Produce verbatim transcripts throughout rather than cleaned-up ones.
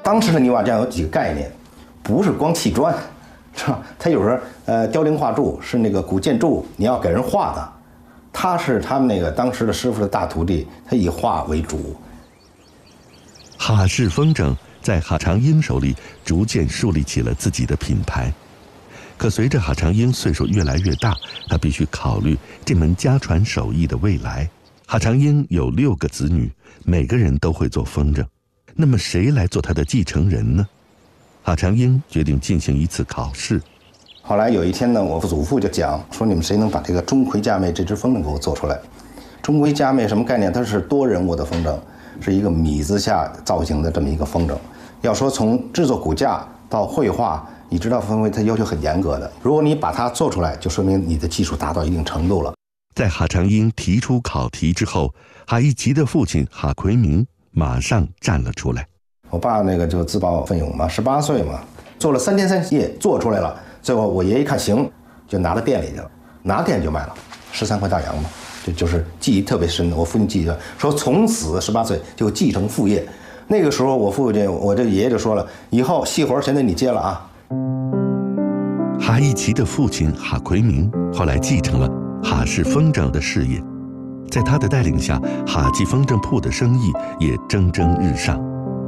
当时的泥瓦匠有几个概念，不是光砌砖，是吧？他有时候呃雕梁画柱是那个古建筑，你要给人画的，他是他们那个当时的师傅的大徒弟，他以画为主。 哈氏风筝在哈长英手里逐渐树立起了自己的品牌。可随着哈长英岁数越来越大，他必须考虑这门家传手艺的未来。哈长英有六个子女，每个人都会做风筝，那么谁来做他的继承人呢？哈长英决定进行一次考试。 后来有一天呢，我祖父就讲说，你们谁能把这个钟馗佳妹这只风筝给我做出来？钟馗佳妹什么概念？它是多人物的风筝，是一个米字下造型的这么一个风筝。要说从制作骨架到绘画，你知道风筝它要求很严格的，如果你把它做出来，就说明你的技术达到一定程度了。 在哈长英提出考题之后，哈一奇的父亲哈奎明马上站了出来。 我爸那个就自报奋勇嘛，十八岁嘛，做了三天三夜做出来了。最后我爷爷一看行，就拿到店里去了，拿店就卖了，十三块大洋嘛。这就是记忆特别深的。我父亲记得说，从此十八岁就继承父业。那个时候我父亲，我这爷爷就说了，以后细活现在你接了啊。 哈一奇的父亲哈奎明后来继承了哈氏风筝的事业，在他的带领下，哈记风筝铺的生意也蒸蒸日上。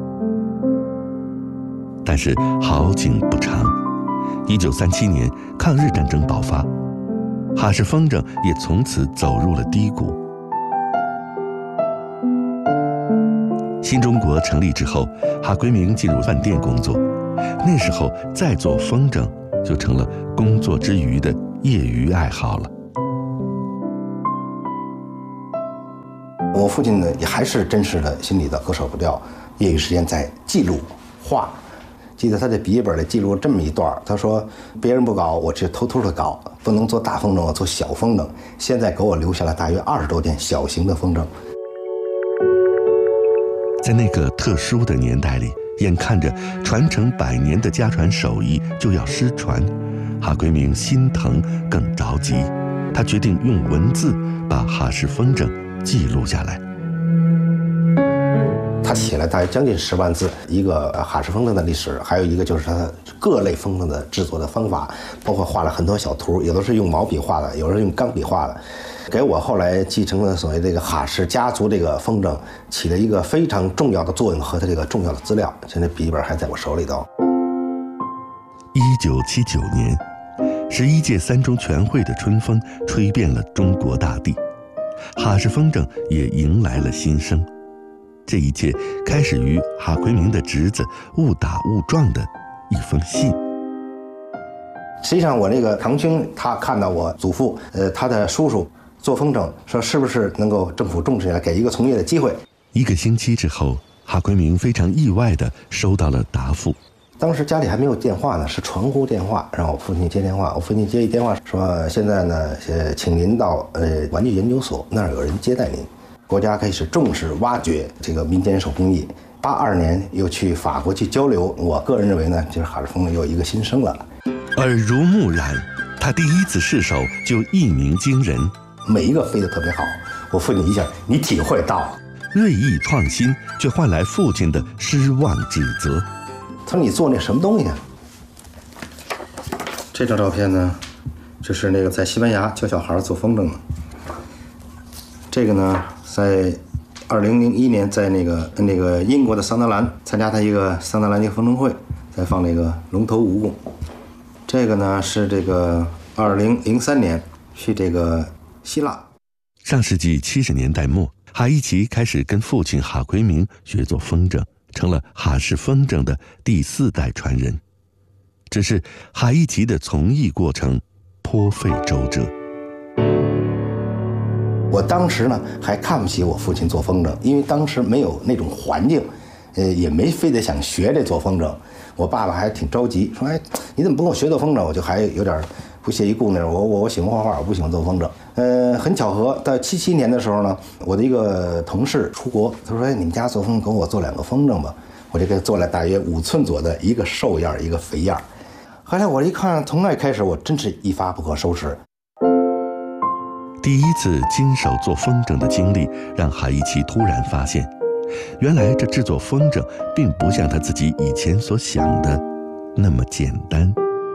但是好景不长，一九三七年抗日战争爆发，哈氏风筝也从此走入了低谷。新中国成立之后，哈奎明进入饭店工作，那时候再做风筝就成了工作之余的业余爱好了。 我父亲呢，也还是真实的心里的割舍不掉，业余时间在记录画。记得他在笔记本里记录这么一段，他说：“别人不搞，我只偷偷的搞，不能做大风筝，我做小风筝。现在给我留下了大约二十多件小型的风筝。” 在那个特殊的年代里，眼看着传承百年的家传手艺就要失传，哈奎明心疼更着急，他决定用文字把哈氏风筝记录下来。 他写了大约将近十万字，一个哈氏风筝的历史，还有一个就是他各类风筝的制作的方法，包括画了很多小图，有的是用毛笔画的，有的是用钢笔画的，给我后来继承的所谓这个哈氏家族这个风筝起了一个非常重要的作用和它这个重要的资料。现在笔记本还在我手里头。 一九七九年，十一届三中全会的春风吹遍了中国大地，哈氏风筝也迎来了新生。这一切开始于哈奎明的侄子误打误撞的一封信。 实际上我那个堂兄他看到我祖父呃他的叔叔做风筝，说是不是能够政府重视起来，给一个从业的机会。 一个星期之后，哈奎明非常意外地收到了答复。 当时家里还没有电话呢，是传呼电话，让我父亲接电话。我父亲接一电话说，现在呢呃请您到呃玩具研究所，那儿有人接待您。国家开始重视挖掘这个民间手工艺。八二年又去法国去交流，我个人认为呢，就是哈氏风筝又一个新生了。 耳濡目染，他第一次试手就一鸣惊人， 每一个飞得特别好。我父亲一下，你体会到锐意创新，却换来父亲的失望指责。 他说：“你做那什么东西啊？”这张照片呢，就是那个在西班牙教小孩做风筝的。这个呢，在二零零一年在那个那个英国的桑德兰参加他一个桑德兰一个风筝会，在放那个龙头蜈蚣。这个呢是这个二零零三年去这个希腊。 上世纪七十年代末，哈一奇开始跟父亲哈奎明学做风筝，成了哈氏风筝的第四代传人。只是哈一奇的从艺过程颇费周折。 我当时呢还看不起我父亲做风筝，因为当时没有那种环境，呃，也没非得想学这做风筝。我爸爸还挺着急，说：“哎，你怎么不跟我学做风筝？”我就还有点不屑一顾那种。我我我喜欢画画，我不喜欢做风筝。呃，很巧合，到七七年的时候呢，我的一个同事出国，他说：“哎，你们家做风，给我做两个风筝吧。”我就给他做了大约五寸左的一个瘦样，一个肥样。后来我一看，从那开始，我真是一发不可收拾。 第一次亲手做风筝的经历，让哈一奇突然发现， 原来这制作风筝并不像他自己以前所想的那么简单。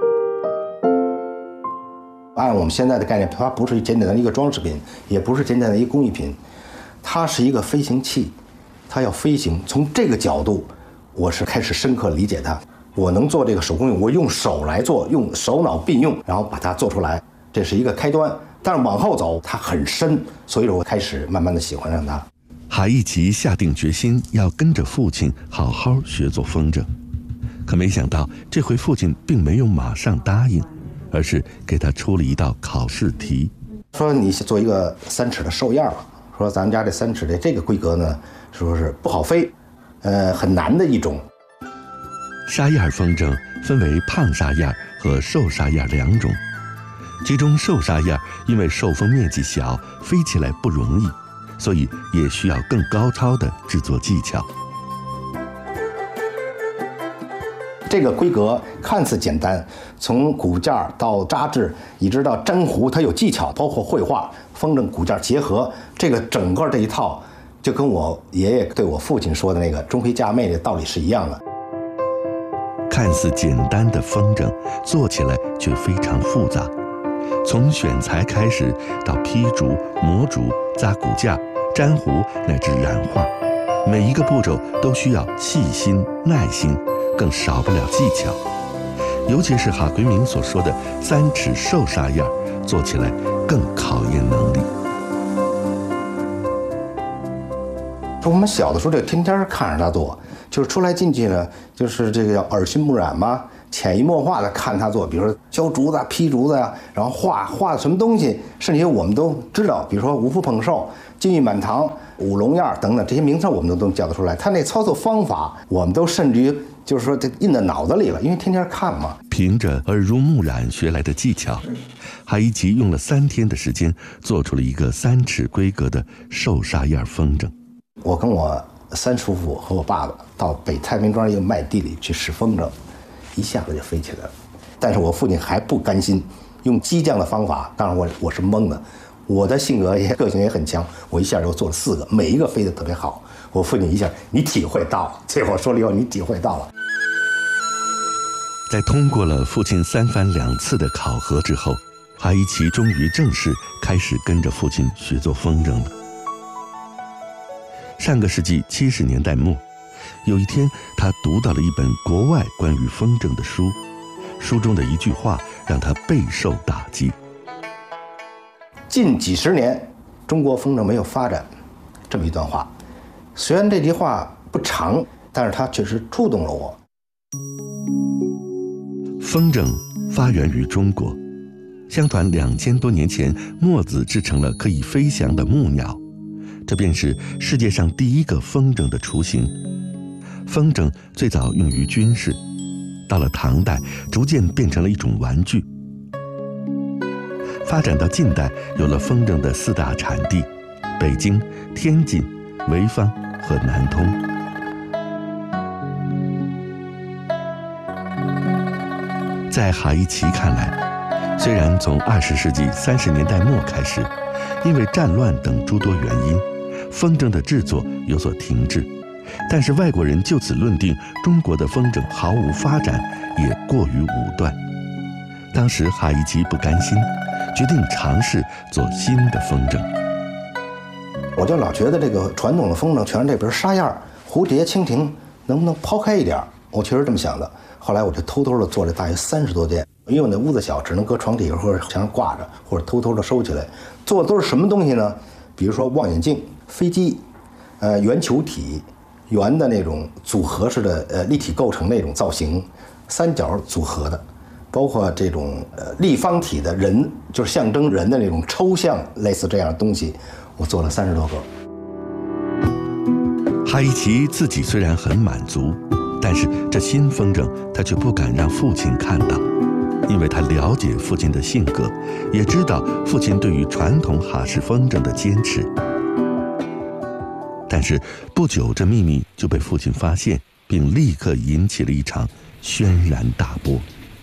按我们现在的概念，它不是简简单的一个装饰品，也不是简简单的一个工艺品，它是一个飞行器，它要飞行。从这个角度，我是开始深刻理解它。我能做这个手工艺，我用手来做，用手脑并用，然后把它做出来，这是一个开端。但是往后走，它很深，所以说我开始慢慢的喜欢上它。 哈一奇下定决心要跟着父亲好好学做风筝，可没想到这回父亲并没有马上答应，而是给他出了一道考试题， 说你做一个三尺的兽样，说咱们家这三尺的这个规格呢，说是不好飞，呃，很难的一种。 沙样风筝分为胖沙样和瘦沙样两种，其中瘦沙样因为受风面积小，飞起来不容易，所以也需要更高超的制作技巧。 这个规格看似简单，从骨架到扎制，一直到粘糊，它有技巧，包括绘画、风筝骨架结合，这个整个这一套，就跟我爷爷对我父亲说的那个中飞夹妹的道理是一样的。 看似简单的风筝，做起来却非常复杂。从选材开始，到劈竹、磨竹、扎骨架、粘糊乃至染画，每一个步骤都需要细心、耐心，更少不了技巧。尤其是哈奎明所说的三尺瘦沙样，做起来更考验能力。 我们小的时候就天天看着他做，就是出来进去呢，就是这个叫耳熏目染嘛，潜移默化的看他做，比如说削竹子、劈竹子呀，然后画画什么东西，甚至我们都知道，比如说五福捧寿、金玉满堂、五龙样等等这些名称，我们都都叫得出来。他那操作方法，我们都甚至于就是说这印在脑子里了，因为天天看嘛。 凭着耳濡目染学来的技巧，哈一奇用了三天的时间，做出了一个三尺规格的瘦沙样风筝。 我跟我三叔父和我爸爸到北太平庄一个麦地里去试风筝，一下子就飞起来了。但是我父亲还不甘心，用激将的方法，当然我我是懵的，我的性格也个性也很强，我一下就做了四个，每一个飞得特别好。我父亲一下，你体会到了，这会儿说了以后，你体会到了。 在通过了父亲三番两次的考核之后，哈一奇终于正式开始跟着父亲学做风筝了。上个世纪七十年代末，有一天他读到了一本国外关于风筝的书，书中的一句话让他备受打击。 近几十年，中国风筝没有发展，这么一段话。虽然这句话不长，但是它确实触动了我。 风筝发源于中国，相传两千多年前，墨子制成了可以飞翔的木鸟。这便是世界上第一个风筝的雏形。风筝最早用于军事，到了唐代，逐渐变成了一种玩具。发展到近代，有了风筝的四大产地：北京、天津、潍坊和南通。在哈一奇看来，虽然从二十世纪三十年代末开始，因为战乱等诸多原因，风筝的制作有所停滞，但是外国人就此论定中国的风筝毫无发展，也过于武断。当时哈一奇不甘心，决定尝试做新的风筝。 我就老觉得这个传统的风筝全是这边沙样，蝴蝶、蜻蜓能不能抛开一点？我确实这么想的。后来我就偷偷的做了大约三十多件，因为我那屋子小，只能搁床底下或者墙上挂着，或者偷偷的收起来。做的都是什么东西呢？比如说望远镜、飞机，呃，圆球体、圆的那种组合式的呃立体构成那种造型，三角组合的，包括这种呃立方体的人，就是象征人的那种抽象类似这样的东西，我做了三十多个。 哈一奇自己虽然很满足，但是这新风筝他却不敢让父亲看到，因为他了解父亲的性格，也知道父亲对于传统哈式风筝的坚持。但是不久，这秘密就被父亲发现，并立刻引起了一场轩然大波。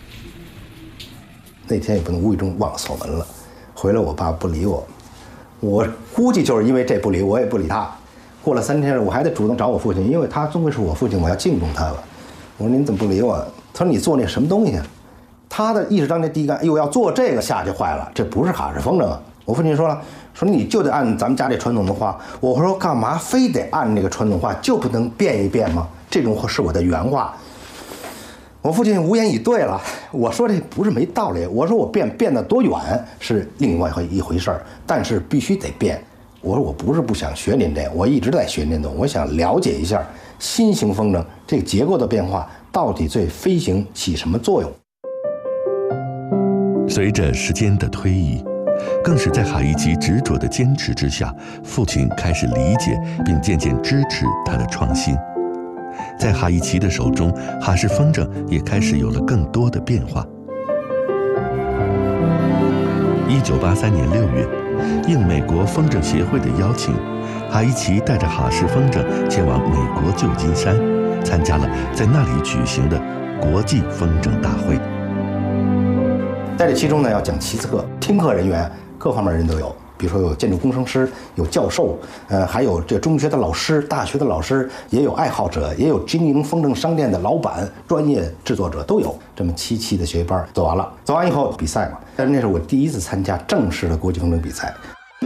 那天也不能无意中忘了锁门了，回来我爸不理我，我估计就是因为这不理我，也不理他。 过了三天，我还得主动找我父亲，因为他终归是我父亲，我要敬重他了。我说您怎么不理我？他说你做那什么东西啊？他的意识当中第一感，哎呦，要做这个下去坏了，这不是哈式风筝啊！我父亲说了，说你就得按咱们家这传统的话。我说干嘛非得按那个传统话，就不能变一变吗？这种是我的原话。我父亲无言以对了。我说这不是没道理，我说我变变得多远是另外一回事儿，但是必须得变。我说我不是不想学您这，我一直在学您的，我想了解一下新型风筝这个结构的变化到底对飞行起什么作用。 随着时间的推移，更是在哈伊奇执着的坚持之下，父亲开始理解并渐渐支持他的创新。在哈伊奇的手中，哈式风筝也开始有了更多的变化。一九八三年六月，应美国风筝协会的邀请，哈伊奇带着哈式风筝前往美国旧金山，参加了在那里举行的国际风筝大会。 在这其中呢，要讲七次课，听课人员各方面人都有。比如说有建筑工程师，有教授，呃，还有这中学的老师、大学的老师，也有爱好者，也有经营风筝商店的老板、专业制作者都有。这么七期的学习班走完了，走完以后比赛嘛，但是那是我第一次参加正式的国际风筝比赛。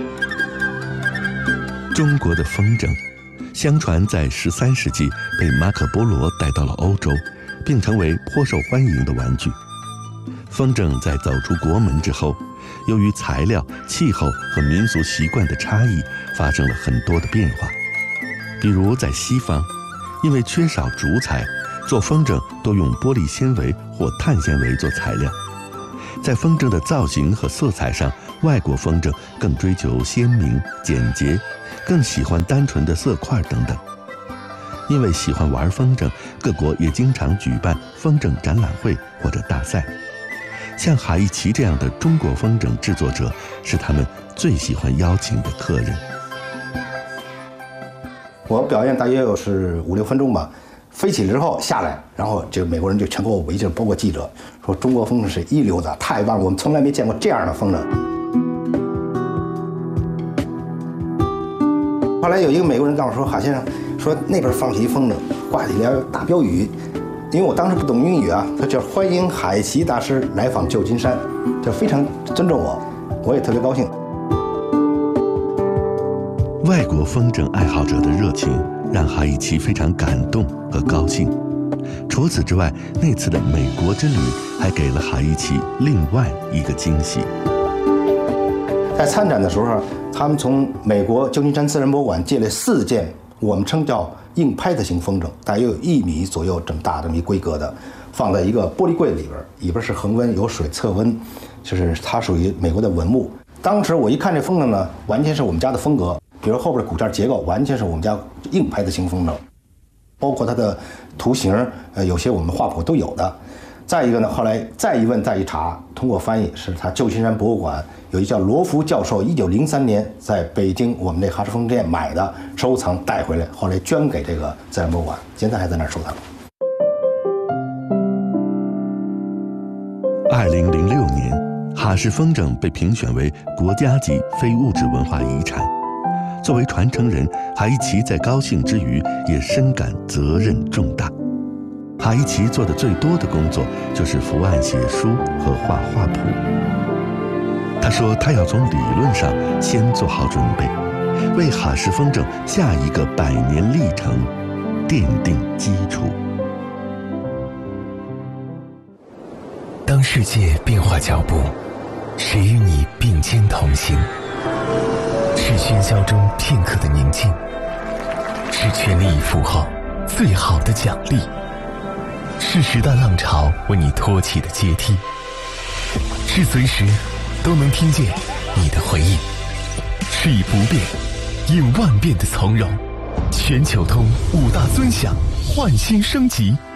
中国的风筝，相传在十三世纪被马可波罗带到了欧洲，并成为颇受欢迎的玩具。风筝在走出国门之后，由于材料、气候和民俗习惯的差异，发生了很多的变化。比如在西方，因为缺少竹材，做风筝多用玻璃纤维或碳纤维做材料。在风筝的造型和色彩上，外国风筝更追求鲜明、简洁，更喜欢单纯的色块等等。因为喜欢玩风筝，各国也经常举办风筝展览会或者大赛。像哈伊奇这样的中国风筝制作者是他们最喜欢邀请的客人。 我表演大约有是五六分钟吧，飞起之后下来，然后这个美国人就全给我围着，包括记者说中国风筝是一流的，太棒了，我们从来没见过这样的风筝。后来有一个美国人告诉我说，哈先生，说那边放起一风筝，挂起来大标语。因为我当时不懂英语啊，他叫欢迎哈伊奇大师来访旧金山，就非常尊重我，我也特别高兴。 外国风筝爱好者的热情让哈伊奇非常感动和高兴。除此之外，那次的美国之旅还给了哈伊奇另外一个惊喜。 在参展的时候，他们从美国旧金山自然博物馆借了四件我们称叫硬拍子型风筝，大约有一米左右这么大这么一规格的，放在一个玻璃柜里边，里边是恒温有水测温，就是它属于美国的文物。当时我一看这风筝呢，完全是我们家的风格，比如后边的骨架结构完全是我们家硬拍子型风筝，包括它的图形，呃，有些我们画谱都有的。再一个呢，后来再一问再一查，通过翻译，是他旧金山博物馆有一叫罗福教授，一九零三年在北京我们这哈式风筝店买的，收藏带回来，后来捐给这个自然博物馆，现在还在那儿收藏。 二零零六年，哈式风筝被评选为国家级非物质文化遗产。作为传承人，哈伊奇在高兴之余，也深感责任重大。哈伊奇做的最多的工作就是伏案写书和画画谱。他说他要从理论上先做好准备，为哈式风筝下一个百年历程奠定基础。 当世界变化脚步，谁与你并肩同行？是喧嚣中片刻的宁静，是全力以赴后最好的奖励，是时代浪潮为你托起的阶梯，是随时都能听见你的回应，是以不变应万变的从容。全球通五大尊享，焕新升级。